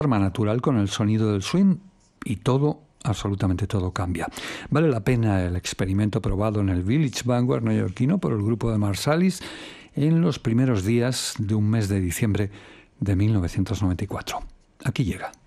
forma natural con el sonido del swing y todo, absolutamente todo cambia. Vale la pena el experimento probado en el Village Vanguard neoyorquino por el grupo de Marsalis en los primeros días de un mes de diciembre de 1994. Aquí llega.